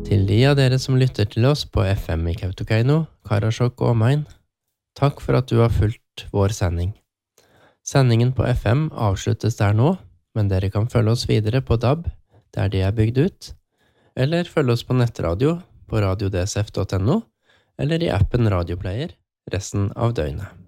Til de av dere som lytter til oss på FM i Kautokeino, Karasjok og omegn, takk for at du har fulgt vår sending. Sendingen på FM avsluttes der nå, men dere kan følge oss videre på DAB, der de er bygd ut, eller følge oss på nettradio på radiodsf.no, eller i appen Radioplayer resten av døgnet.